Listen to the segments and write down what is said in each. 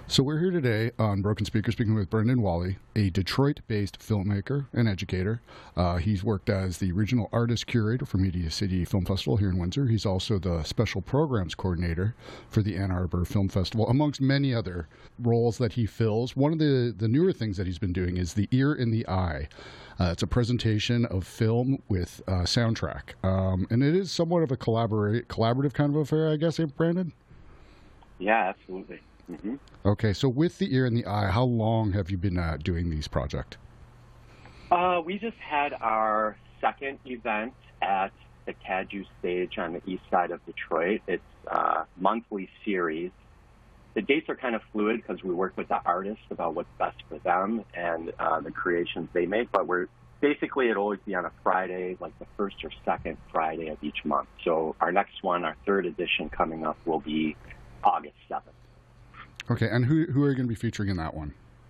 So we're here today on Broken Speaker speaking with Brendan Wally, a Detroit-based filmmaker and educator. He's worked as the regional artist curator for Media City Film Festival here in Windsor. He's also the special programs coordinator for the Ann Arbor Film Festival, amongst many other roles that he fills. One of the newer things that he's been doing is The Ear in the Eye. It's a presentation of film with soundtrack. And it is somewhat of a collaborative kind of affair, I guess, Brandon? Yeah, absolutely. Mm-hmm. Okay, so with The Ear in the Eye, how long have you been doing these projects? We just had our second event at the Cadieux Stage on the east side of Detroit. It's a monthly series. The dates are kind of fluid because we work with the artists about what's best for them and the creations they make, but it'll always be on a Friday, like the first or second Friday of each month. So our next one, our third edition coming up, will be August 7th. Okay, and who are you going to be featuring in that one?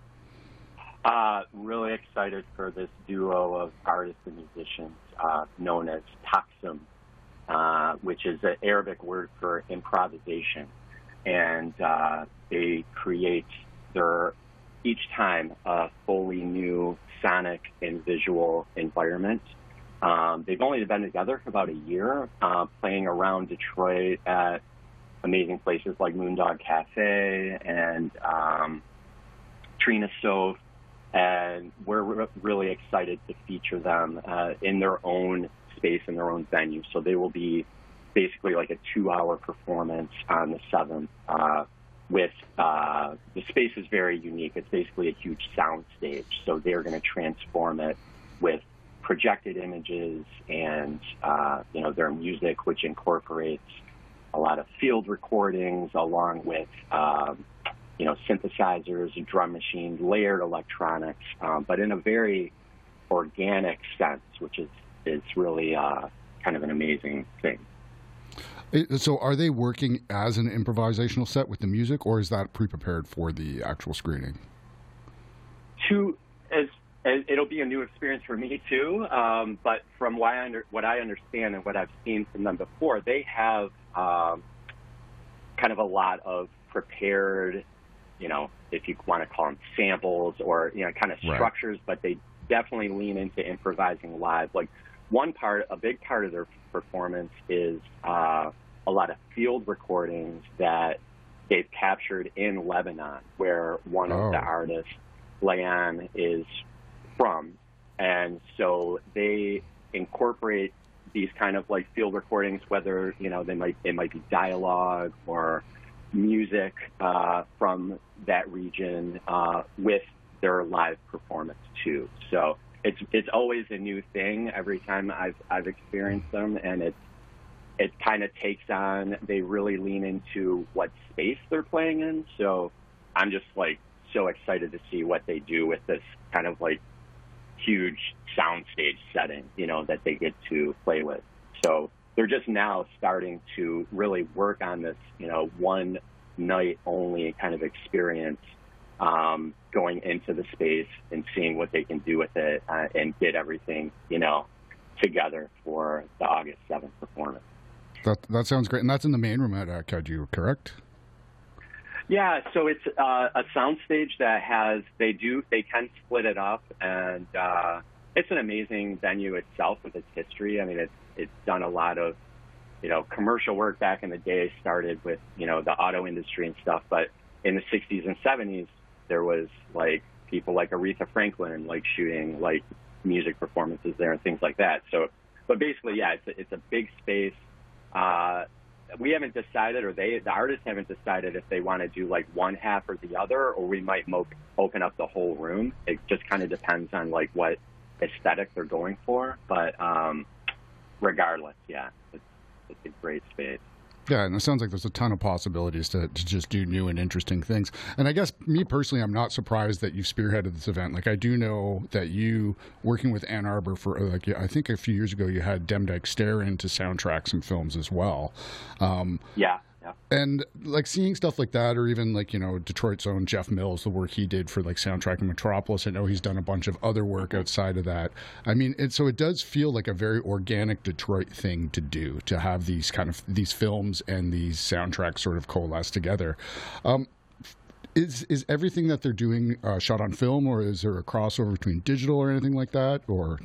Really excited for this duo of artists and musicians known as Taksum, which is an Arabic word for improvisation. And they create each time a fully new sonic and visual environment. They've only been together for about a year, playing around Detroit at amazing places like Moondog Cafe and Trina Sof, and we're really excited to feature them in their own space, in their own venue. So they will be basically like a 2-hour performance on the 7th with the space is very unique. It's basically a huge sound stage, so they're going to transform it with projected images and their music, which incorporates a lot of field recordings along with, synthesizers, drum machines, layered electronics, but in a very organic sense, which is really kind of an amazing thing. So are they working as an improvisational set with the music, or is that pre-prepared for the actual screening? It'll be a new experience for me too, but from what I understand and what I've seen from them before, they have kind of a lot of prepared, if you want to call them samples or kind of structures, but they definitely lean into improvising live. Like a big part of their performance is a lot of field recordings that they've captured in Lebanon, where one of the artists, Layan, is from. And so they incorporate these kind of like field recordings, whether, it might be dialogue or music from that region with their live performance too. So it's always a new thing every time I've experienced them, and it kind of takes on, they really lean into what space they're playing in. So I'm just like so excited to see what they do with this kind of like huge soundstage setting, that they get to play with. So they're just now starting to really work on this, one night only kind of experience, going into the space and seeing what they can do with it and get everything, together for the August 7th performance. That sounds great. And that's in the main room at Cadieux, correct? Yeah, so it's a soundstage that they can split it up, and it's an amazing venue itself with its history. I mean, it's done a lot of, commercial work back in the day, started with, the auto industry and stuff, but in the 60s and 70s, there was like people like Aretha Franklin, like shooting like music performances there and things like that. So, but basically, yeah, it's a big space. We haven't decided, or the artists haven't decided if they want to do like one half or the other, or we might open up the whole room. It just kind of depends on like what aesthetic they're going for. But regardless, yeah, it's a great space. Yeah, and it sounds like there's a ton of possibilities to just do new and interesting things. And I guess me personally, I'm not surprised that you've spearheaded this event. Like, I do know that you, working with Ann Arbor for, like, I think a few years ago, you had Demdike Stare in to soundtrack some films as well. Yeah. And like seeing stuff like that, or even like, Detroit's own Jeff Mills, the work he did for like soundtracking Metropolis. I know he's done a bunch of other work outside of that. I mean, so it does feel like a very organic Detroit thing to do, to have these films and these soundtracks sort of coalesce together. Is everything that they're doing shot on film, or is there a crossover between digital or anything like that? Or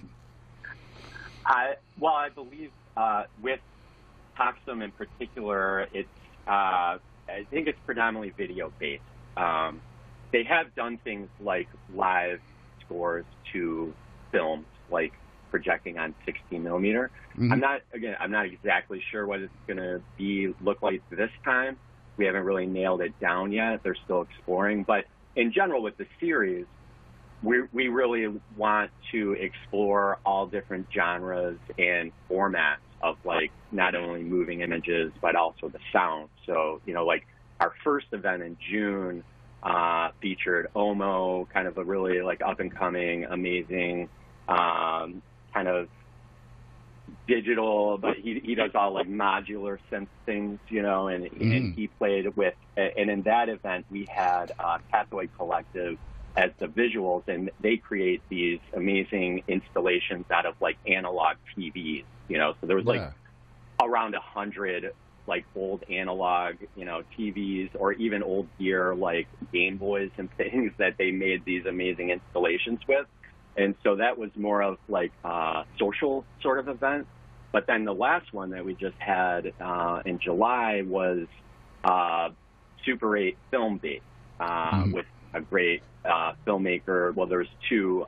I believe with Toxum in particular, it's I think it's predominantly video based. They have done things like live scores to films, like projecting on 16 millimeter. mm-hmm. I'm not exactly sure what it's going to look like this time. We haven't really nailed it down yet. They're still exploring. But in general, with the series, we really want to explore all different genres and formats of like not only moving images, but also the sound. So, like our first event in June featured Omo, kind of a really like up and coming, amazing kind of digital, but he does all like modular synth things, and he played with, and in that event we had Cathoid Collective as the visuals, and they create these amazing installations out of like analog TVs, so there was like around 100 like old analog, TVs, or even old gear like Game Boys and things that they made these amazing installations with. And so that was more of like a social sort of event. But then the last one that we just had in July was Super 8 Film Bait with a great filmmaker. Well, there's two,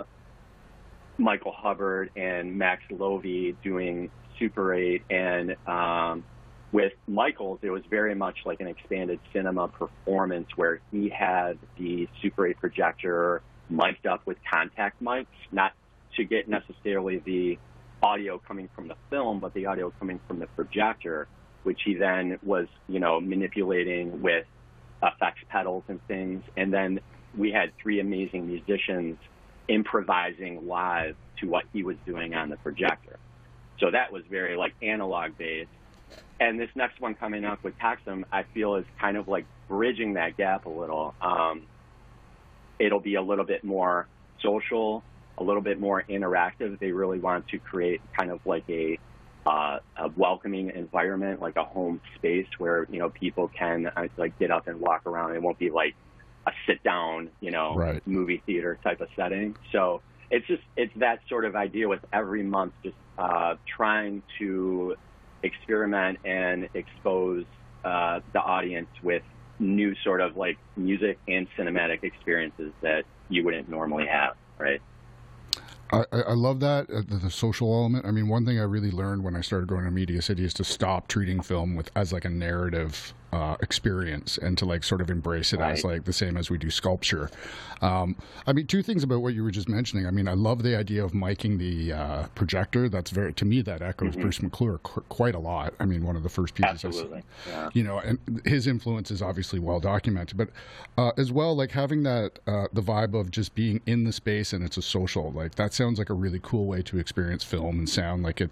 Michael Hubbard and Max Lovey doing Super 8. And with Michael's, it was very much like an expanded cinema performance where he had the Super 8 projector mic'd up with contact mics, not to get necessarily the audio coming from the film, but the audio coming from the projector, which he then was, manipulating with effects pedals and things. And then we had three amazing musicians improvising live to what he was doing on the projector. So that was very like analog based. And this next one coming up with Toxum, I feel is kind of like bridging that gap a little. It'll be a little bit more social, a little bit more interactive. They really want to create kind of like a welcoming environment, like a home space where, people can like get up and walk around. It won't be like a sit down, right. movie theater type of setting. So it's that sort of idea with every month, just trying to experiment and expose the audience with new sort of like music and cinematic experiences that you wouldn't normally have, right? I love that, the social element. I mean, one thing I really learned when I started going to Media City is to stop treating film as like a narrative experience, and to like sort of embrace it right. as like the same as we do sculpture. I mean, two things about what you were just mentioning. I mean, I love the idea of miking the projector. That's to me, that echoes Bruce McClure quite a lot. I mean, one of the first pieces. Absolutely. Yeah. And his influence is obviously well documented, but as well, like having that, the vibe of just being in the space and it's a social, like that sounds like a really cool way to experience film and sound. Like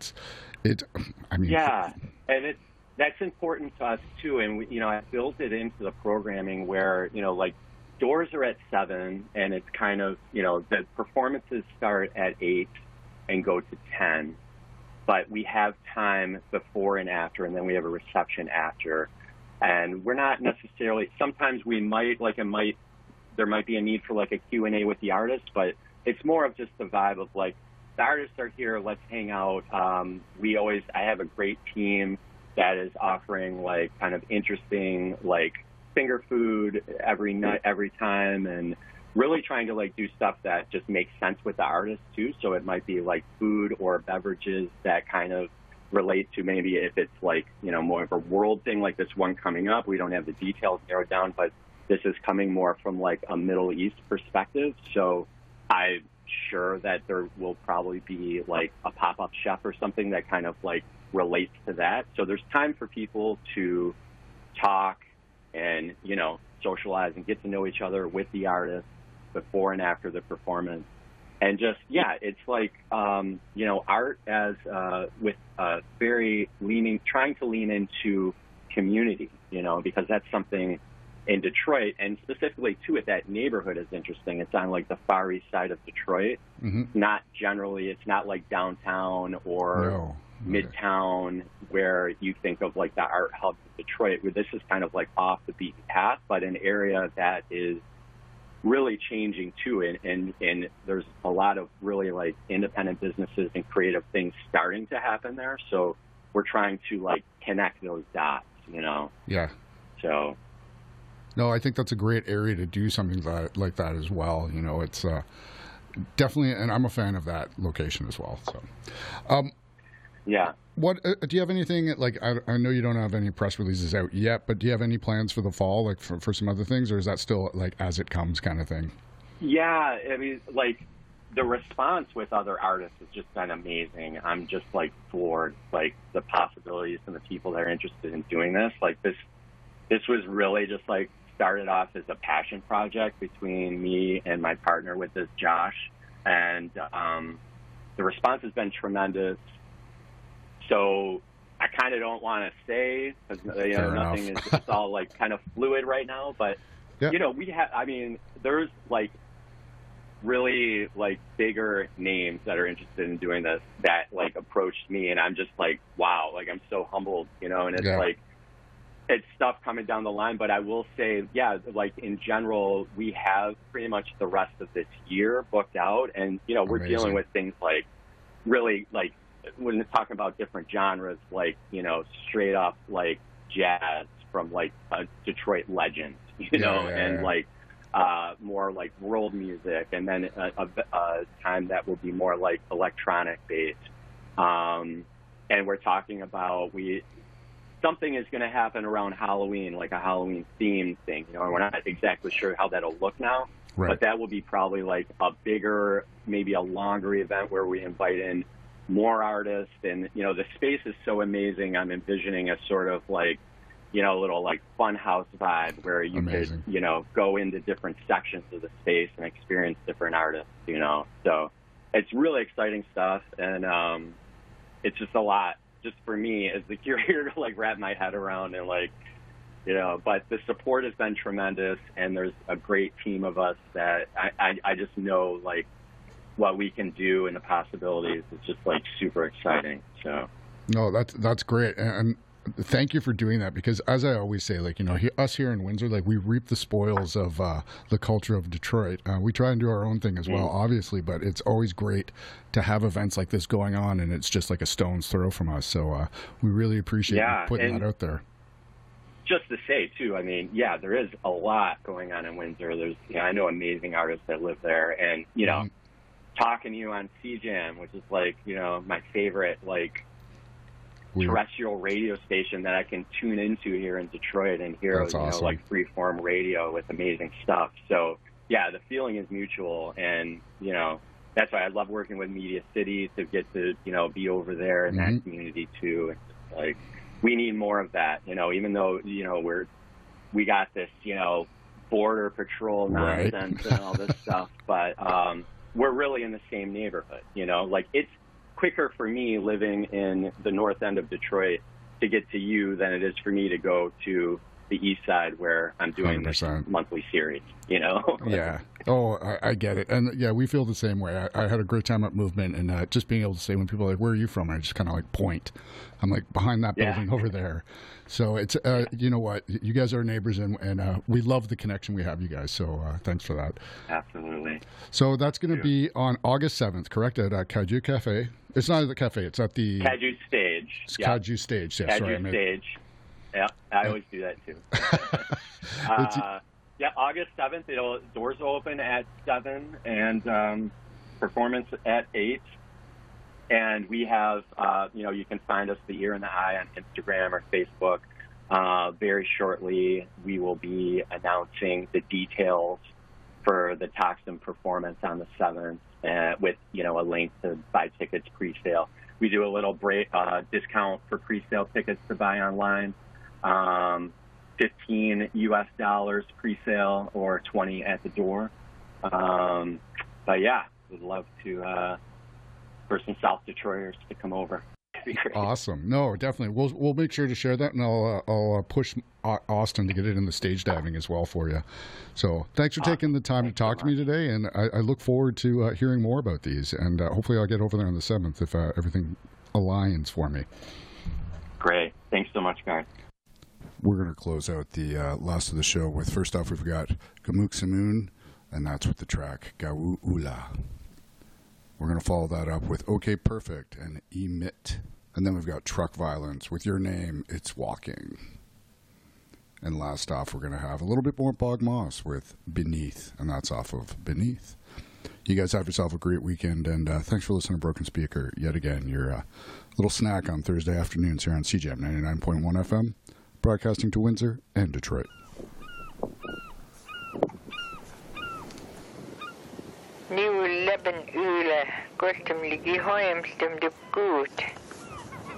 I mean, yeah, and that's important to us too. And I built it into the programming where like doors are at 7, and it's kind of the performances start at 8 and go to 10, but we have time before and after, and then we have a reception after. And we're not necessarily. Sometimes we might there might be a need for like a Q&A with the artist, but it's more of just the vibe of like, the artists are here, let's hang out. I have a great team that is offering like kind of interesting like finger food every night, every time, and really trying to like do stuff that just makes sense with the artist too. So it might be like food or beverages that kind of relate to, maybe if it's like, more of a world thing, like this one coming up. We don't have the details narrowed down, but this is coming more from like a Middle East perspective. So I'm sure that there will probably be like a pop-up chef or something that kind of like relates to that. So there's time for people to talk and, socialize and get to know each other with the artist before and after the performance. And just, it's like, art as with trying to lean into community, because that's something in Detroit, and specifically too at that neighborhood is interesting. It's on like the far east side of Detroit. Not generally, it's not like downtown or Midtown, where you think of like the art hub of Detroit, where this is kind of like off the beaten path, but an area that is really changing too. And there's a lot of really like independent businesses and creative things starting to happen there. So we're trying to like connect those dots, you know? Yeah. So. No, I think that's a great area to do something like that as well. You know, it's definitely, and I'm a fan of that location as well. So, yeah. What do you have anything like? I know you don't have any press releases out yet, but do you have any plans for the fall, like for some other things, or is that still like as it comes kind of thing? Yeah, I mean, like the response with other artists has just been amazing. I'm just like floored, like the possibilities and the people that are interested in doing this. Like this was really just like started off as a passion project between me and my partner with this Josh, and the response has been tremendous. So I kind of don't want to say, because you know, nothing is, it's all like kind of fluid right now, but you know, there's like really like bigger names that are interested in doing this that like approached me, and I'm just like, wow, like I'm so humbled, you know, and it's like, it's stuff coming down the line. But I will say, yeah, like in general, we have pretty much the rest of this year booked out, and you know, we're dealing with things like really like, when we're talking about different genres, like, you know, straight up like jazz from like a Detroit legend, you know, and like more like world music, and then a time that will be more like electronic based. And we're talking about something is going to happen around Halloween, like a Halloween themed thing, you know, and we're not exactly sure how that'll look now, but that will be probably like a bigger, maybe a longer event where we invite in more artists. And, you know, the space is so amazing. I'm envisioning a sort of like, you know, a little like fun house vibe where you could, you know, go into different sections of the space and experience different artists, you know. So it's really exciting stuff. And it's just a lot just for me as the curator to like wrap my head around, and like, you know, but the support has been tremendous, and there's a great team of us that I just know like what we can do and the possibilities is just like super exciting. So no, that's great, and thank you for doing that, because as I always say, like, you know, us here in Windsor, like we reap the spoils of the culture of Detroit. We try and do our own thing as well, obviously, but it's always great to have events like this going on, and it's just like a stone's throw from us. So we really appreciate you putting that out there. Just to say too, I mean, yeah, there is a lot going on in Windsor. There's, you know, I know amazing artists that live there, and you know, talking to you on CJAM, which is like, you know, my favorite like terrestrial radio station that I can tune into here in Detroit and hear, you know, like freeform radio with amazing stuff. So yeah, the feeling is mutual, and you know, that's why I love working with Media City, to get to, you know, be over there in that community too. And just, like, we need more of that, you know, even though, you know, we got this, you know, border patrol nonsense and all this stuff, but we're really in the same neighborhood, you know, like it's quicker for me living in the north end of Detroit to get to you than it is for me to go to the east side where I'm doing 100%. This monthly series, you know? Yeah. Oh, I get it. And yeah, we feel the same way. I had a great time at Movement, and just being able to say, when people are like, where are you from? I just kind of like point. I'm like, behind that building over there. So it's, you know what, you guys are neighbors, and we love the connection we have, you guys. So thanks for that. Absolutely. So that's going to be on August 7th, correct? At Kaju Cafe. It's not at the cafe. It's at the Kaju Stage. It's Kaju Stage. Yeah, Kaju Stage. Yeah, I always do that too. Yeah, August 7th, doors will open at 7 and performance at 8. And we have, you know, you can find us, The Ear and the Eye, on Instagram or Facebook. Very shortly, we will be announcing the details for the Toxin performance on the 7th, with, you know, a link to buy tickets pre-sale. We do a little discount for pre-sale tickets to buy online. $15 US pre-sale or 20 at the door. But yeah, we'd love to for some South Detroiters to come over. Awesome. No, definitely. We'll make sure to share that, and I'll push Austin to get it in the stage diving as well for you. So thanks for taking the time to talk to me today, and I look forward to hearing more about these, and hopefully I'll get over there on the 7th if everything Alliance for me. Great. Thanks so much, guys. We're going to close out the last of the show with, first off, we've got Gamuk Simoon, and that's with the track Gawu Ula. We're going to follow that up with OK Perfect and Emit. And then we've got Truck Violence with Your Name, It's Walking. And last off, we're going to have a little bit more Bog Moss with Beneath, and that's off of Beneath. You guys have yourself a great weekend, and thanks for listening to Broken Speaker yet again. Your little snack on Thursday afternoons here on CJAM 99.1 FM, broadcasting to Windsor and Detroit. Nu 11 uur kortom ligger hem stemde goed.